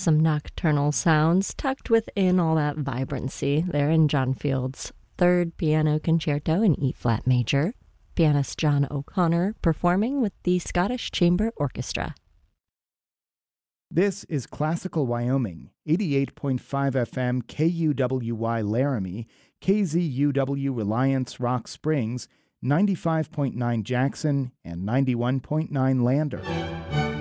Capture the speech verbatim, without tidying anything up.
Some nocturnal sounds tucked within all that vibrancy there in John Field's Third Piano Concerto in E-flat major. Pianist John O'Connor performing with the Scottish Chamber Orchestra. This is Classical Wyoming, eighty-eight point five F M K U W Y Laramie, K Z U W Reliance Rock Springs, ninety-five point nine Jackson, and ninety-one point nine Lander.